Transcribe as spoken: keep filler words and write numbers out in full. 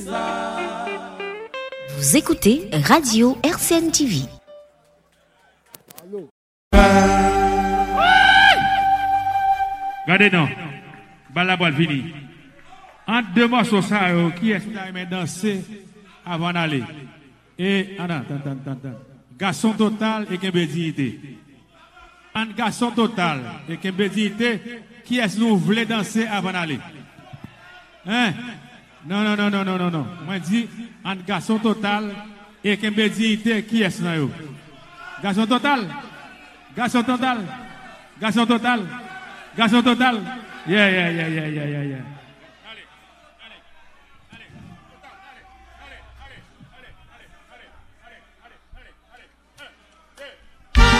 Vous écoutez Radio R C N T V. Regardez non, la balle fini. En deux morceaux ça, qui est-ce qui a danser avant d'aller? Et attends, attends, attends, attends. Garçon total et qu'un dignité. Un garçon total et qu'un dignité, qui est-ce que nous voulons danser avant d'aller? Hein? Non, non, non, non, non, non, non. Moi, je dis, un garçon total et qu'un dignité, qui est-ce que nous? Garçon total? Garçon total? Garçon total? Garçon total? Yeah, yeah, yeah, yeah, yeah, yeah, yeah.